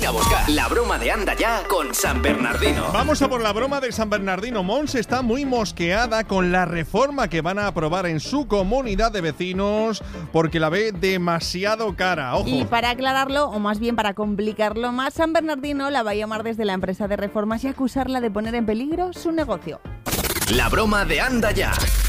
Ven a buscar la broma de Anda Ya con San Bernardino. Vamos a por la broma de San Bernardino. Mons está muy mosqueada con la reforma que van a aprobar en su comunidad de vecinos porque la ve demasiado cara. Ojo. Y para aclararlo, o más bien para complicarlo más, San Bernardino la va a llamar desde la empresa de reformas y acusarla de poner en peligro su negocio. La broma de Anda Ya.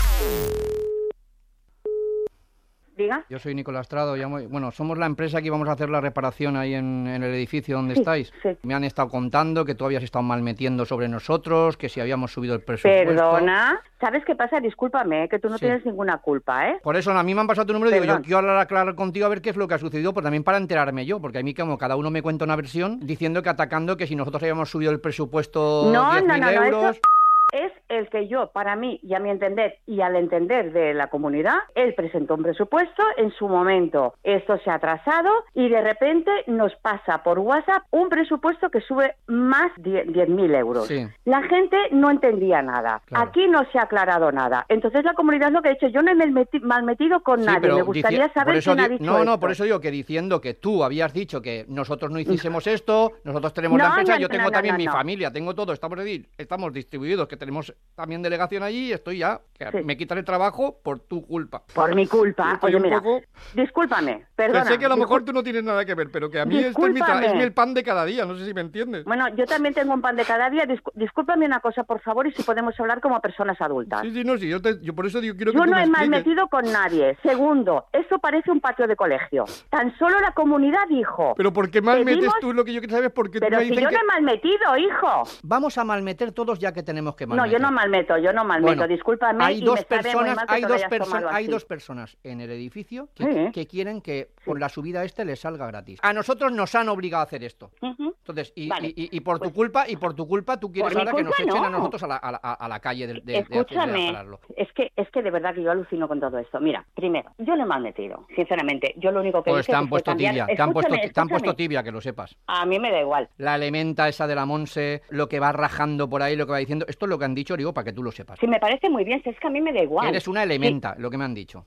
Diga. Yo soy Nicolás Trado, somos la empresa que íbamos a hacer la reparación ahí en el edificio donde estáis. Sí. Me han estado contando que tú habías estado malmetiendo sobre nosotros, que si habíamos subido el presupuesto. Perdona, ¿sabes qué pasa? Discúlpame, que tú no Sí. tienes ninguna culpa, ¿eh? Por eso a mí me han pasado tu número y digo, Perdón. yo quiero aclarar contigo a ver qué es lo que ha sucedido, pero también para enterarme yo, porque a mí como cada uno me cuenta una versión diciendo que atacando que si nosotros habíamos subido el presupuesto No, 10.000 euros... eso es el que yo, para mí y a mi entender y al entender de la comunidad, él presentó un presupuesto en su momento. Esto se ha atrasado y de repente nos pasa por WhatsApp un presupuesto que sube más de 10.000 euros. Sí. La gente no entendía nada. Claro. Aquí no se ha aclarado nada. Entonces la comunidad lo que ha dicho, yo no me he mal metido con Sí, nadie. pero Me gustaría por saber eso quién ha dicho No, esto. por eso digo que diciendo que tú habías dicho que nosotros no hiciésemos esto, nosotros tenemos la No, empresa, no, yo tengo no, también no, mi no. familia, tengo todo, estamos distribuidos, que tenemos también delegación allí y estoy ya, que Sí. me quitan el trabajo por tu culpa. Por mi culpa. Estoy Oye, un mira, poco- discúlpame, perdona. Sé que a lo mejor tú no tienes nada que ver, pero que a mí Discúlpame. es el pan de cada día, no sé si me entiendes. Bueno, yo también tengo un pan de cada día. Discúlpame una cosa, por favor, y si podemos hablar como personas adultas. Sí, yo por eso digo, quiero que Yo tú no me he mal expliques. metido con nadie. Segundo, esto parece un patio de colegio. Tan solo la comunidad dijo... Pero ¿por qué mal metes pedimos- tú lo que yo quiero saber? Porque tú Pero me si dicen yo que... no he mal metido, hijo. Vamos a malmeter todos ya que tenemos que No, malmeter. yo no malmeto, Bueno, discúlpame. hay y dos me sabe muy personas, mal que te lo hayas tomado hay así. dos personas en el edificio Sí. que quieren que por la subida les salga gratis. A nosotros nos han obligado a hacer esto. Ujú. Entonces, Vale. y por tu culpa, tú quieres Por mi ahora que nos culpa, echen no. a nosotros a la calle de Escúchame, pararlo. es que de verdad que yo alucino con todo esto. Mira, primero, yo no he mal metido, sinceramente. Yo lo único que Pues hice te han fue puesto cambiar... tibia, te han puesto Escúchame. tibia, que lo sepas. A mí me da igual. La elementa esa de la Monse, lo que va rajando por ahí, lo que va diciendo, esto es lo que han dicho, digo, para que tú lo sepas. Si me parece muy bien, si es que a mí me da igual. Eres una elementa, lo que me han dicho.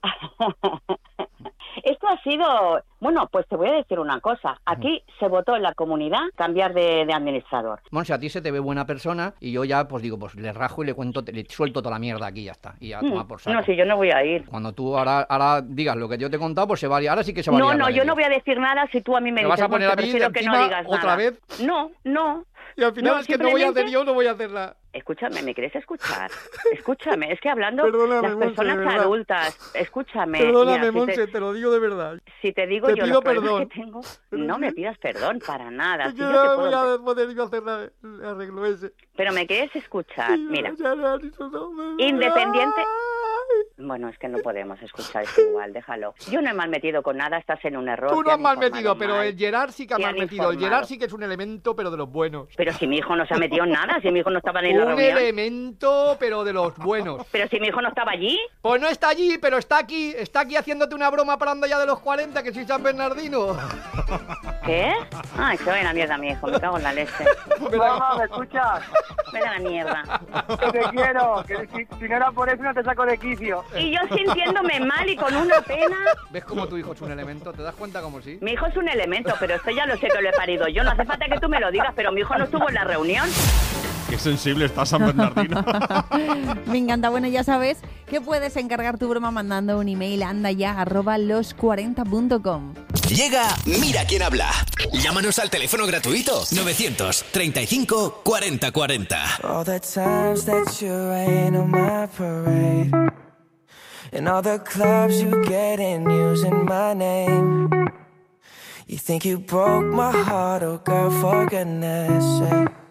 Esto ha sido... Bueno, pues te voy a decir una cosa. Aquí se votó en la comunidad cambiar de administrador. Monse, a ti se te ve buena persona y yo ya, pues digo, pues le rajo y le suelto toda la mierda aquí y ya está. Y ya toma por saco. No, si yo no voy a ir. Cuando tú ahora digas lo que yo te he contado, pues se va a liar. Ahora sí que se va a liar. No, yo no voy a decir nada si tú a mí me ¿Me dices... vas a poner a mí prefiero que no encima digas otra nada. vez? No. Y al final No, es que no voy a hacer simplemente- yo, no voy a hacer nada. Escúchame, ¿me quieres escuchar? Escúchame, es que hablando Perdóname, las Monse, personas de verdad. adultas, escúchame. Perdóname, mira, Monse, te lo digo de verdad. si te digo te yo pido los problemas perdón. que tengo, no me pidas perdón para nada. Es si que yo no te voy puedo- a poder yo hacer el arreglo ese. Pero me quieres escuchar, Sí, mira. ya lo has dicho todo. Independiente- Ay. Bueno, es que no podemos escuchar esto igual, déjalo. Yo no he mal metido con nada, estás en un error. Tú te no has han mal informado metido, pero mal. el Gerard sí que ha Te mal han metido. El informado. Gerard sí que es un elemento, pero de los buenos. Pero si mi hijo no se ha metido en nada, si mi hijo no estaba ni en la Un reunión. elemento, pero de los buenos. Pero si mi hijo no estaba allí. Pues no está allí, pero está aquí haciéndote una broma para andar ya de los 40, que soy San Bernardino. ¿Qué? Ay, que vaya la mierda, mi hijo, me cago en la leche. Mamá, ¿me escuchas? Vete a la mierda. Que te quiero, que si no era por eso no te saco de quicio. Y yo sintiéndome mal y con una pena. ¿Ves cómo tu hijo es un elemento? ¿Te das cuenta como sí? Mi hijo es un elemento, pero esto ya lo sé que lo he parido yo. No hace falta que tú me lo digas, pero mi hijo no estuvo en la reunión. Qué sensible está San Bernardino. Me encanta. Bueno, ya sabes que puedes encargar tu broma mandando un email a andaya@los40.com. Llega Mira quién habla. Llámanos al teléfono gratuito 935 40 40. All the times that you rain on my parade, and all the clubs you get in using my name. You think you broke my heart, oh girl, for goodness sake.